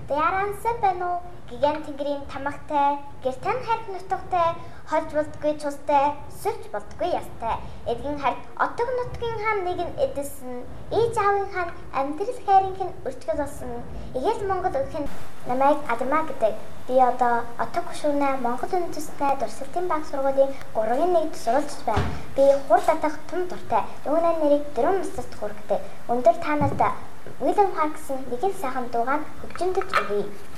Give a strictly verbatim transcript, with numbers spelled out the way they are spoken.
Яарансан байна уу? Гигant тэнгэрийн тамагтай, гэртэн харт нутагтай, холж болдгүй цустай, сөвч болдгүй ястай. Эдгэн харт отог нутгийн хаан нэг нь эдэлсэн. Ээж аавын хаан амьдрал хайрынх нь өртгөл болсон. Игэл Монгол өгөх нь намайг Адмаа гэдэг. Би одоо отог гушуунаа Монгол үндэстний дурсалтын баг сургуулийн гурван нэгт суралцж байна. Би хур дадах том дуртай. Үүний нэрийг дөрвөн мөсөст хүргэдэг. Өндөр та нарт Уильям Харкс нэгэн сайхан дуугаар хөгжимдөж өгье.